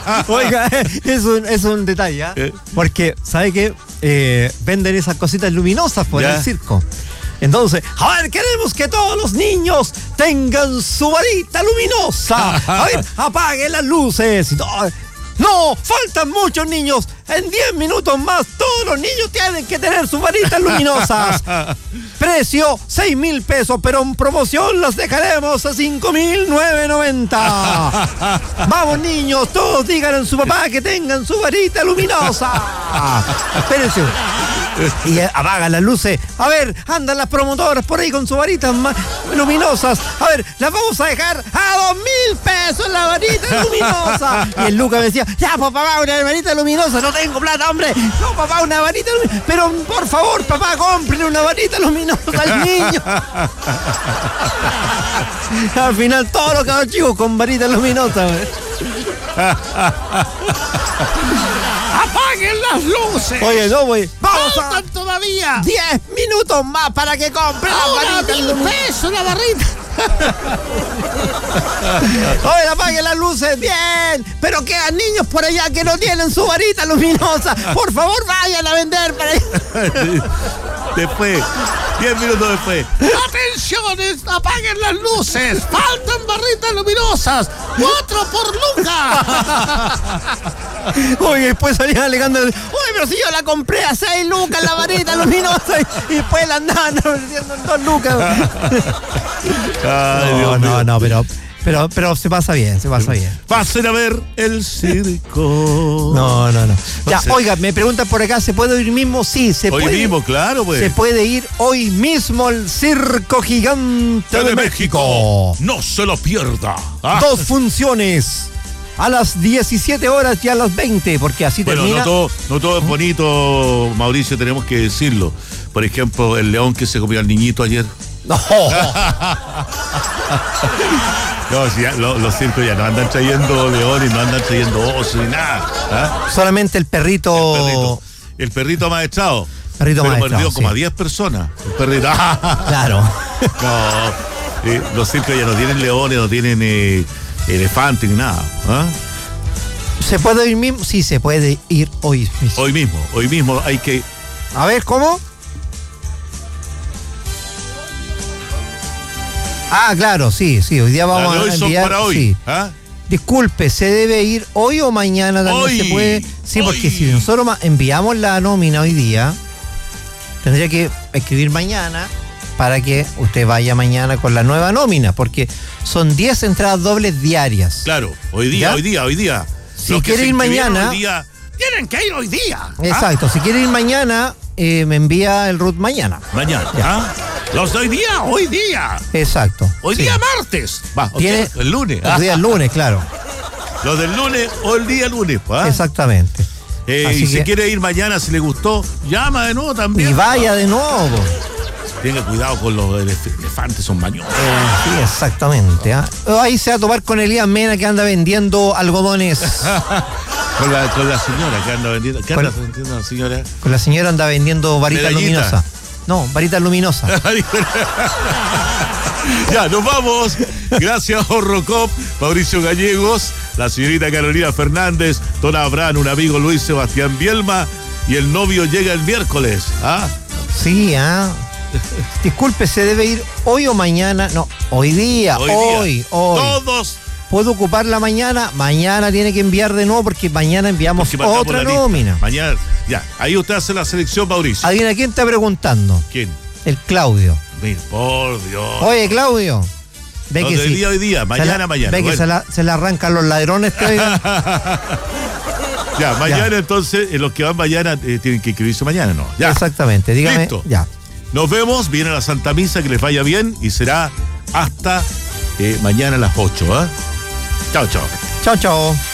Oiga, es un detalle, ¿eh? Porque, ¿sabe qué? Venden esas cositas luminosas por el circo. Entonces, a ver, queremos que todos los niños tengan su varita luminosa. A ver, apaguen las luces. No, faltan muchos niños. En 10 minutos más, todos los niños tienen que tener sus varitas luminosas. Precio, 6,000 pesos, pero en promoción las dejaremos a 5,990. Vamos, niños, todos digan a su papá que tengan su varita luminosa. Espérense. Y apagan las luces. A ver, andan las promotoras por ahí con sus varitas luminosas. A ver, las vamos a dejar a 2,000 pesos la varita luminosa. Y el Lucas me decía, ya, pues papá, una varita luminosa. No tengo plata, hombre. No, papá, una varita luminosa. Pero por favor, papá, compren una varita luminosa al niño. Al final, todos los cabros chicos con varitas luminosas. ¡Apaguen las luces! Oye, no, güey. ¡Vamos! ¡Faltan todavía! 10 minutos más para que compren las varitas luminosas. ¡Peso la barrita! Oye, apaguen las luces, bien. Pero quedan niños por allá que no tienen su varita luminosa. Por favor, vayan a vender para allá. Después, 10 minutos después. ¡Atenciones! ¡Apaguen las luces! ¡Faltan barritas luminosas! ¡4 por Lucas! Oye, después salían alegando, oye, pero si yo la compré a 6 lucas la varita luminosa y después la andaban ofreciendo en 2 lucas. Ay, Dios mío. No, pero se pasa bien, bien. Pasen a ver el circo. No. Ya, oiga, me preguntan por acá, ¿se puede ir mismo? Sí, se puede. Hoy mismo, claro, pues. Se puede ir hoy mismo al Circo Gigante de México. No se lo pierda. 2 funciones. A las 17 horas y a las 20, porque así termina. No todo es bonito, Mauricio, tenemos que decirlo. Por ejemplo, el león que se comió al niñito ayer. No. No, si ya, los circos ya no andan trayendo leones, no andan trayendo osos ni nada. Solamente el perrito. El perrito amaestrado. Pero mordió como a 10 personas. El perrito. Claro. No, los circos ya no tienen leones, no tienen elefantes ni nada. ¿Se puede ir mismo? Sí, se puede ir hoy mismo. Hoy mismo hay que. A ver, ¿cómo? Claro, sí, hoy día vamos a enviar. Para hoy. Sí. Disculpe, ¿se debe ir hoy o mañana también hoy, se puede? Sí, hoy. Porque si nosotros enviamos la nómina hoy día, tendría que escribir mañana para que usted vaya mañana con la nueva nómina, porque son 10 entradas dobles diarias. Claro, hoy día. Si quiere ir mañana, tienen que ir hoy día. Exacto, si quiere ir mañana, me envía el RUT mañana. Los de hoy día. Exacto. Hoy día martes. El lunes. El día lunes, claro. Los del lunes o el día lunes. Exactamente. Y si quiere ir mañana, si le gustó, llama de nuevo también. Y vaya de nuevo. Tenga cuidado con los elefantes, son mañosos. Sí, exactamente. Ahí se va a tomar con Elías Mena, que anda vendiendo algodones. Con la señora que anda vendiendo. ¿Qué anda vendiendo la señora? Con la señora anda vendiendo varitas luminosas. No, varitas luminosas. Ya, nos vamos. Gracias, Horrocop, Mauricio Gallegos, la señorita Carolina Fernández, don Abraham, un amigo Luis Sebastián Bielma, y el novio llega el miércoles. Sí, Disculpe, ¿se debe ir hoy o mañana? No, hoy día. Todos. ¿Puedo ocupar la mañana? Mañana tiene que enviar de nuevo porque mañana enviamos otra nómina. Mañana, ya. Ahí usted hace la selección, Mauricio. ¿Alguien a quién está preguntando? ¿Quién? El Claudio. Mira, por Dios. Oye, Claudio. Ve que sí. Hoy día, mañana. Ve que se le arrancan los ladrones. Ya, mañana entonces, los que van mañana tienen que inscribirse mañana, ¿no? Ya. Exactamente, dígame. Listo. Ya. Nos vemos, viene la Santa Misa, que les vaya bien y será hasta mañana a las 8. Chao. Chao.